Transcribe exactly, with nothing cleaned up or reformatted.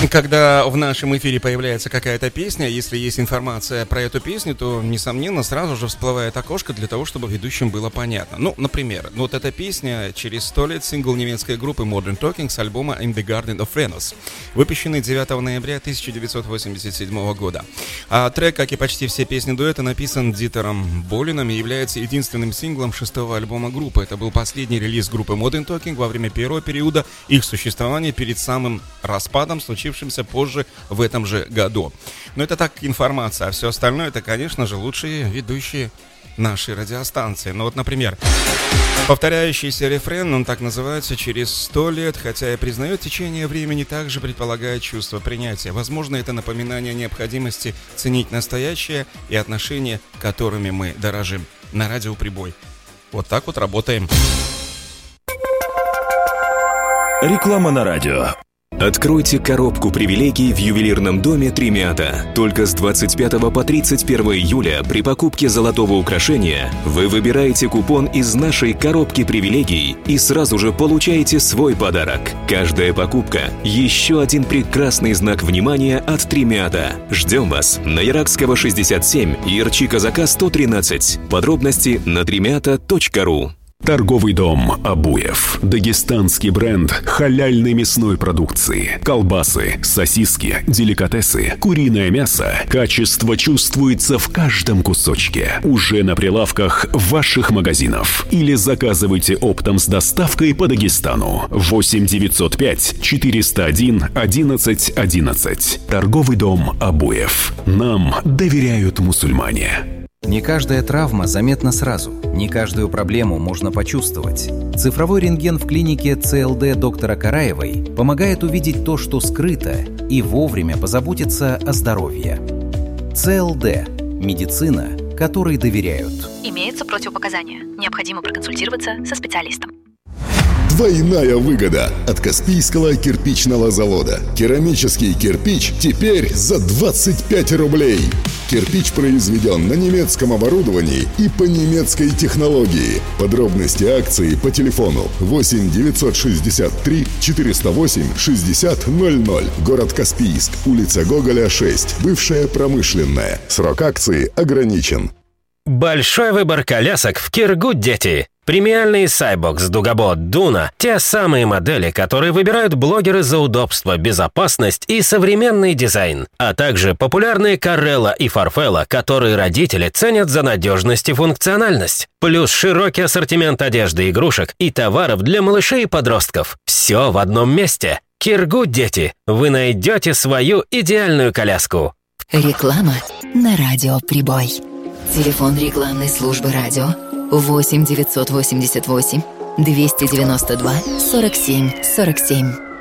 Когда в нашем эфире появляется какая-то песня, если есть информация про эту песню, то, несомненно, сразу же всплывает окошко для того, чтобы ведущим было понятно. Ну, например, вот эта песня через сто лет, сингл немецкой группы Modern Talking с альбома In the Garden of Venus, выпущенный девятого ноября тысяча девятьсот восемьдесят седьмого года. А трек, как и почти все песни дуэта, написан Дитером Болином и является единственным синглом шестого альбома группы. Это был последний релиз группы Modern Talking во время первого периода их существования перед самым распадом, случившимся позже в этом же году. Но это так, информация, а все остальное это, конечно же, лучшие ведущие нашей радиостанции. Ну вот, например, повторяющийся рефрен, он так называется «Через сто лет», хотя я признаю, течение времени также предполагает чувство принятия. Возможно, это напоминание о необходимости ценить настоящее и отношения, которыми мы дорожим. На радио «Прибой». Вот так вот работаем. Реклама на радио. Откройте коробку привилегий в ювелирном доме Тремята. Только с двадцать пятого по тридцать первое июля при покупке золотого украшения вы выбираете купон из нашей коробки привилегий и сразу же получаете свой подарок. Каждая покупка – еще один прекрасный знак внимания от Тремята. Ждем вас на Яракского шестьдесят семь и Ирчи-Казака сто тринадцать. Подробности на тремята точка ру. Торговый дом «Абуев». Дагестанский бренд халяльной мясной продукции. Колбасы, сосиски, деликатесы, куриное мясо. Качество чувствуется в каждом кусочке. Уже на прилавках ваших магазинов. Или заказывайте оптом с доставкой по Дагестану. восемь девятьсот пять четыреста один одиннадцать одиннадцать. Торговый дом «Абуев». Нам доверяют мусульмане. Не каждая травма заметна сразу, не каждую проблему можно почувствовать. Цифровой рентген в клинике ЦЛД доктора Караевой помогает увидеть то, что скрыто, и вовремя позаботиться о здоровье. ЦЛД – медицина, которой доверяют. Имеются противопоказания. Необходимо проконсультироваться со специалистом. Двойная выгода от Каспийского кирпичного завода. Керамический кирпич теперь за двадцать пять рублей. Кирпич произведен на немецком оборудовании и по немецкой технологии. Подробности акции по телефону восемь девятьсот шестьдесят три четыреста восемь шестьдесят ноль ноль. Город Каспийск, улица Гоголя, шесть. Бывшая промышленная. Срок акции ограничен. Большой выбор колясок в Киргуд, дети. Премиальные Cybox, Дугабот, Дуна – те самые модели, которые выбирают блогеры за удобство, безопасность и современный дизайн. А также популярные Carrella и Farfella, которые родители ценят за надежность и функциональность. Плюс широкий ассортимент одежды, игрушек и товаров для малышей и подростков. Все в одном месте. Киргуд, дети. Вы найдете свою идеальную коляску. Реклама на радио «Прибой». Телефон рекламной службы радио восемь девятьсот восемьдесят восемь двести девяносто два сорок семь сорок семь.